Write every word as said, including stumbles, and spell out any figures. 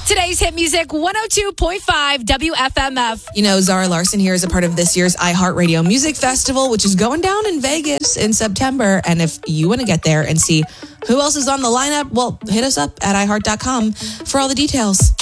Today's hit music, one oh two point five W F M F. You know, Zara Larson here is a part of this year's iHeartRadio Music Festival, which is going down in Vegas in September. And if you want to get there and see who else is on the lineup, well, hit us up at i heart dot com for all the details.